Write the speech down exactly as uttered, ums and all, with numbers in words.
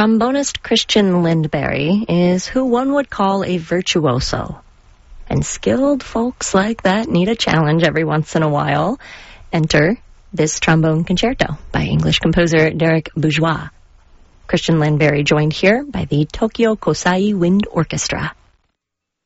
Trombonist Christian Lindberry is who one would call a virtuoso. And skilled folks like that need a challenge every once in a while. Enter this trombone concerto by English composer Derek Bourgeois. Christian Lindberry joined here by the Tokyo Kosai Wind Orchestra.